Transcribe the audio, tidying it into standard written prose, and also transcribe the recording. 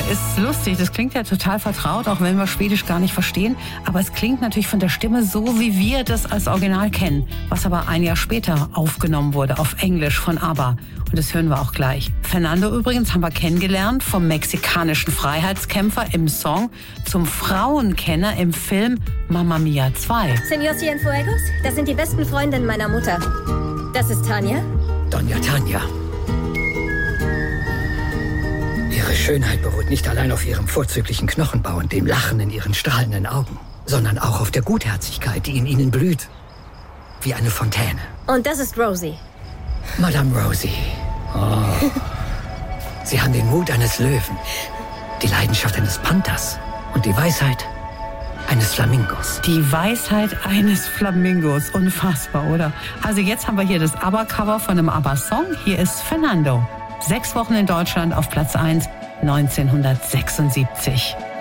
ist lustig. Das klingt ja total vertraut, auch wenn wir Schwedisch gar nicht verstehen. Aber es klingt natürlich von der Stimme so, wie wir das als Original kennen. Was aber ein Jahr später aufgenommen wurde auf Englisch von ABBA. Und das hören wir auch gleich. Fernando übrigens haben wir kennengelernt vom mexikanischen Freiheitskämpfer im Song zum Frauenkenner im Film Mamma Mia 2. Señor Cienfuegos, das sind die besten Freundinnen meiner Mutter. Das ist Tanja. Doña Tanja. Ihre Schönheit beruht nicht allein auf ihrem vorzüglichen Knochenbau und dem Lachen in ihren strahlenden Augen, sondern auch auf der Gutherzigkeit, die in ihnen blüht. Wie eine Fontäne. Und das ist Rosie. Madame Rosie. Oh. Sie haben den Mut eines Löwen, die Leidenschaft eines Panthers und die Weisheit eines Flamingos. Die Weisheit eines Flamingos. Unfassbar, oder? Also jetzt haben wir hier das ABBA-Cover von einem ABBA-Song. Hier ist Fernando. 6 Wochen in Deutschland auf Platz 1, 1976.